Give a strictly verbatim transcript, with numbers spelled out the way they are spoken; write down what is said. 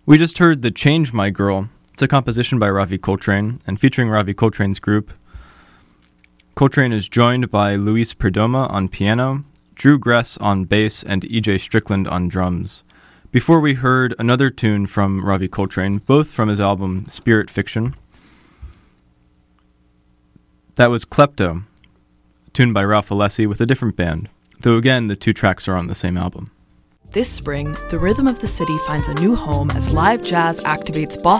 We just heard The Change My Girl. It's a composition by Ravi Coltrane and featuring Ravi Coltrane's group. Coltrane is joined by Luis Perdomo on piano, Drew Gress on bass, and E J Strickland on drums. Before we heard another tune from Ravi Coltrane, both from his album Spirit Fiction. That was Klepto, tuned by Ralph Alessi with a different band, though again the two tracks are on the same album. This spring, the Rhythm of the City finds a new home as live jazz activates Boston